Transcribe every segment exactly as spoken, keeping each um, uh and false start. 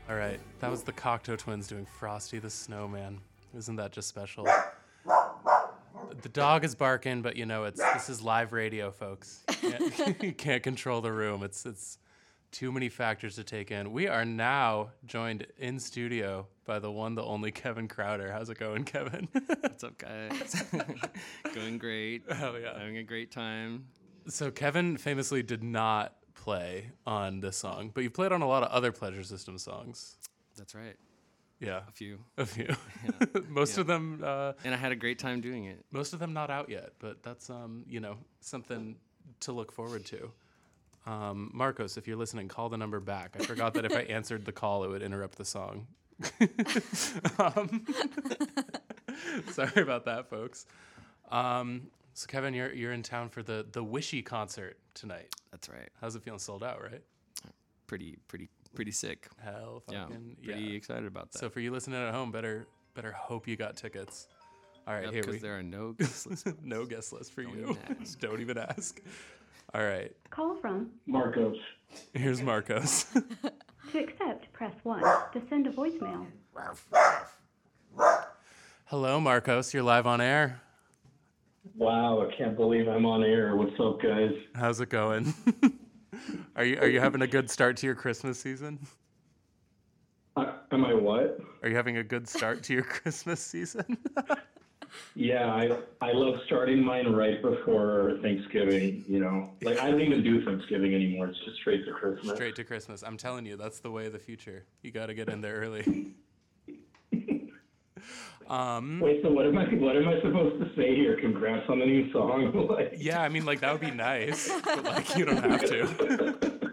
All right, that was the Cocteau Twins doing Frosty the Snowman. Isn't that just special? The dog is barking, but you know, it's this is live radio, folks. You can't, you can't control the room. It's it's too many factors to take in. We are now joined in studio by the one, the only Kevin Crowder. How's it going, Kevin? What's up, guys? Going great. Oh yeah, having a great time. So Kevin famously did not play on this song, but you played on a lot of other Pleasure System songs. That's right. Yeah, A few. a few. Yeah. most Yeah. of them. Uh, And I had a great time doing it. Most of them not out yet, but that's um, you know, something to look forward to. Um, Marcos, if you're listening, call the number back. I forgot that if I answered the call, it would interrupt the song. um, sorry about that, folks. Um, so Kevin, you're you're in town for the the Wishy concert tonight. That's right. How's it feeling? Sold out, right? Pretty, pretty, pretty sick. Hell, Yeah. fucking Pretty yeah. excited about that. So for you listening at home, better better hope you got tickets. All right, Yep, here 'cause we there are no guest lists. no guest list for Don't you. even ask. Don't even ask. All right, Call from. Marcos. here's Marcos. To accept, press one. To send a voicemail. Hello, Marcos. You're live on air. Wow, I can't believe I'm on air. What's up, guys? How's it going? are you are you having a good start to your Christmas season? Uh, am I what? Are you having a good start to your Christmas season? Yeah, I I love starting mine right before Thanksgiving. You know, like I don't even do Thanksgiving anymore. It's just straight to Christmas. Straight to Christmas. I'm telling you, that's the way of the future. You got to get in there early. Um, Wait, so what am I what am I supposed to say here? Congrats on the new song. like, yeah, I mean, like that would be nice, but like you don't have to.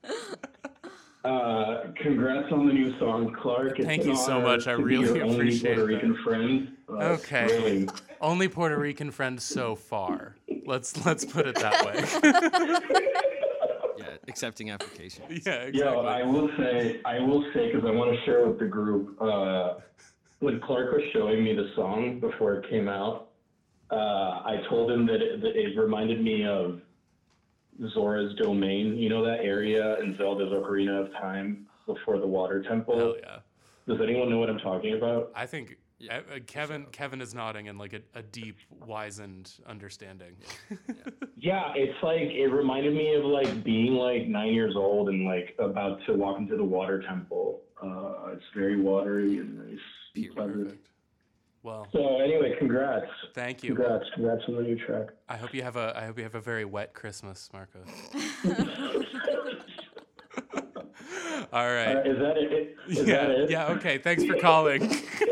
Uh, congrats on the new song, Clark. It's Thank an you so honor much. I to be really your only appreciate Puerto that. Rican friend. Uh, it's Okay. thrilling. Only Puerto Rican friend so far. Let's let's put it that way. Yeah, accepting applications. Yeah, exactly. Yo, I will say, I will say, because I want to share with the group. Uh, when Clark was showing me the song before it came out, uh, I told him that it, that it reminded me of Zora's Domain. You know that area in Zelda's Ocarina of Time before the Water Temple. Hell yeah. Does anyone know what I'm talking about? I think Yeah, uh, Kevin Kevin is nodding in like a, a deep, wizened understanding. Yeah, it's like it reminded me of like being like nine years old and like about to walk into the Water Temple. Uh, it's very watery and nice. and Pure. pleasant. Perfect. Well, So anyway, congrats. thank you. Congrats, congrats on the new track. I hope you have a I hope you have a very wet Christmas, Marcos. All right. Uh, is that it? Is yeah. that it? Yeah. Okay. Thanks for calling.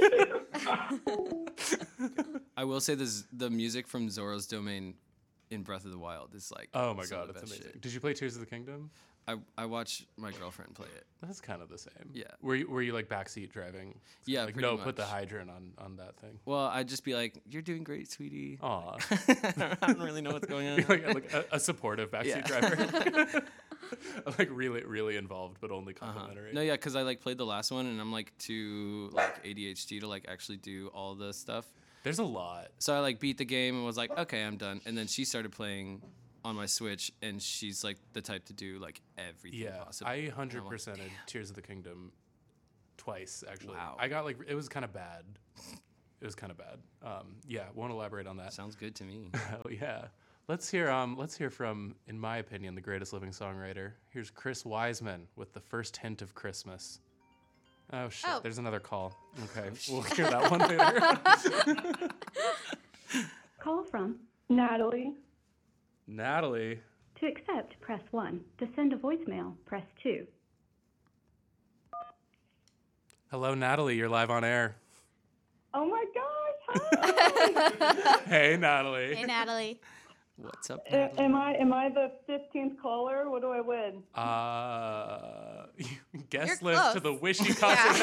I will say this: the music from Zora's Domain in Breath of the Wild is like. Oh my some god, of the it's best amazing. shit. Did you play Tears of the Kingdom? I I watched my girlfriend play it. That's kind of the same. Yeah. Were you were you like backseat driving? Yeah, Like pretty no, put the much. hydrant on on that thing. Well, I'd just be like, "You're doing great, sweetie." Aw. I don't really know what's going on. like like a, a supportive backseat Yeah. driver. like really really involved, but only Uh-huh. complimentary. No, yeah, because I like played the last one, and I'm like too like A D H D to like actually do all the stuff. There's a lot. So I like beat the game and was like, okay, I'm done. And then she started playing on my Switch, and she's like the type to do like everything Yeah, possible. I And I'm hundred like, percented "Damn." Tears of the Kingdom twice actually. Wow. I got like it was kind of bad. It was kind of bad. Um, yeah, won't elaborate on that. Sounds good to me. Hell yeah. Let's hear um let's hear from, in my opinion, the greatest living songwriter. Here's Chris Wiseman with The First Hint of Christmas. Oh shit, Oh. there's another call. Okay, we'll hear that one later. Call from. Natalie. Natalie. To accept, press one. To send a voicemail, press two. Hello, Natalie. You're live on air. Oh my gosh! Hi. Hey, Natalie. Hey, Natalie. What's up? A- Natalie? am I am I the fifteenth caller? What do I win? Uh, guest You're list to close. the Wishy concert.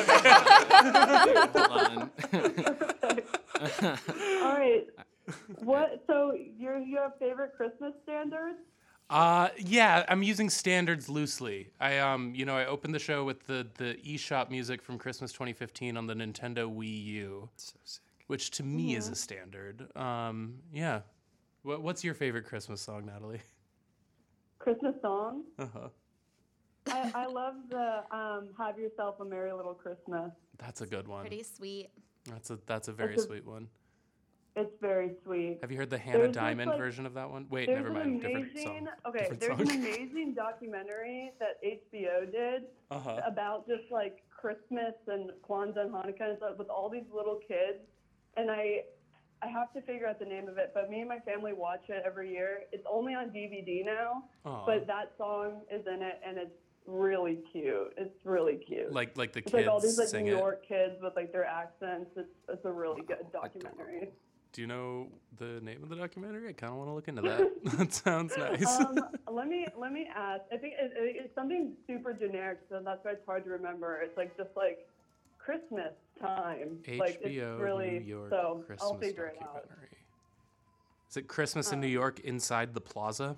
Hold on. All right. What? So you you have favorite Christmas standards? Uh, yeah, I'm using standards loosely. I um, you know, I opened the show with the the eShop music from Christmas twenty fifteen on the Nintendo Wii U, So sick. which to me is a standard. Um, yeah. What what's your favorite Christmas song, Natalie? Christmas song? Uh huh. I, I love the um, "Have Yourself a Merry Little Christmas." That's a good one. Pretty sweet. That's a that's a very That's a- sweet one. It's very sweet. Have you heard the Hannah There's this, Diamond like- version of that one? Wait, There's never an mind. amazing, Different song. okay, Different there's song. an amazing documentary that H B O did Uh-huh. about just like Christmas and Kwanzaa and Hanukkah and stuff with all these little kids. And I, I have to figure out the name of it, but me and my family watch it every year. It's only on D V D now, Aw. but that song is in it, and it's really cute. It's really cute. Like like the it's kids like all these like sing New it. York kids with like their accents. It's it's a really good documentary. Do you know the name of the documentary? I kind of want to look into that. That sounds nice. um, let me let me ask. I think it, it, it's something super generic, so that's why it's hard to remember. It's like just like Christmas time. Like H B O it's really New York so. Christmas I'll figure it out. documentary. Is it Christmas in New Um, York inside the plaza?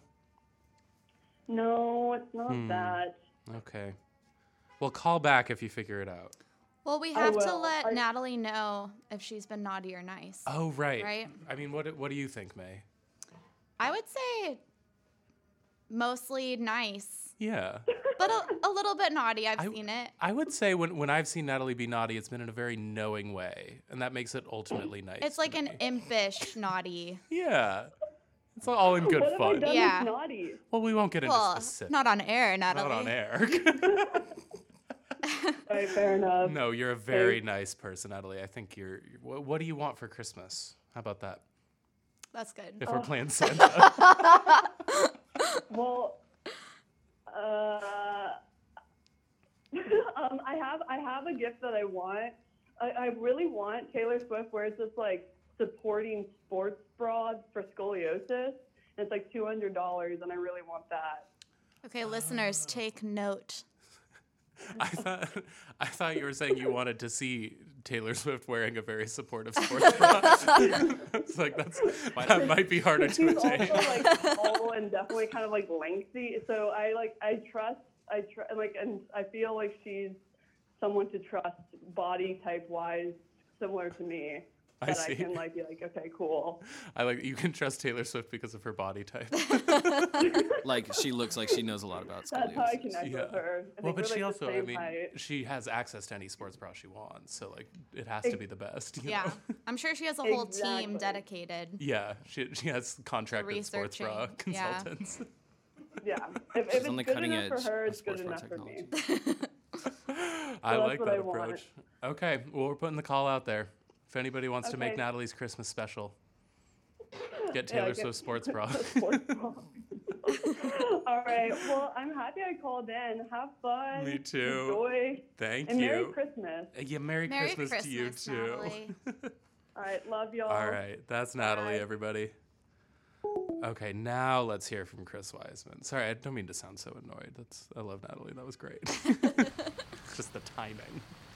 No, it's not Hmm. that. Okay. Well, call back if you figure it out. Well, we I have to will. let I- Natalie know if she's been naughty or nice. Oh, right. Right? I mean, what what do you think, May? I would say mostly nice, Yeah. but a, a little bit naughty. I've I- seen it. I would say when, when I've seen Natalie be naughty, it's been in a very knowing way, and that makes it ultimately nice. It's to like an me. impish naughty. Yeah. It's all in good What have I fun. done Yeah. with naughty? Well, we won't get into Well, specifics. not on air, Natalie. Not on air. All right, fair enough. No, you're a very nice person, Natalie. I think you're. you're what, what do you want for Christmas? How about that? That's good. If Oh. we're playing Santa. Well, uh, um, I have I have a gift that I want. I, I really want Taylor Swift, where it's just like supporting sports bras for scoliosis. And it's like two hundred dollars, and I really want that. Okay, listeners, take note. I thought I thought you were saying you wanted to see Taylor Swift wearing a very supportive sports bra. It's like that's that might be harder to She's attain. also like tall and definitely kind of like lengthy. So I like I trust I tr- like and I feel like she's someone to trust body type wise, similar to me. I That see. I can like be like, okay, cool. I like you can trust Taylor Swift because of her body type. Like she looks like she knows a lot about That's how I scoliosis. connect Yeah. with her. I Well, think but we're, she like, the also, I same mean, height. she has access to any sports bra she wants, so like it has to be the best. you Yeah, know? I'm sure she has a whole Exactly. team dedicated. Yeah, she she has contracted sports bra Researching, yeah. consultants. Yeah. If, if She's it's on the good cutting enough edge for her, of it's good sports bra enough for me. technology. I that's like what that I want. approach. Okay, well we're putting the call out there. If anybody wants to make Okay. Natalie's Christmas special, get Yeah, Taylor get- Swift sports bra. Sports bra. All right. Well, I'm happy I called in. Have fun. Me too. Enjoy. Thank And you. Merry Christmas. Uh, Yeah, Merry, Merry Christmas, to you Christmas, too. Natalie. All right. Love y'all. All right, that's Natalie, Bye. everybody. Okay, now let's hear from Chris Wiseman. Sorry, I don't mean to sound so annoyed. That's I love Natalie. That was great. Just the timing.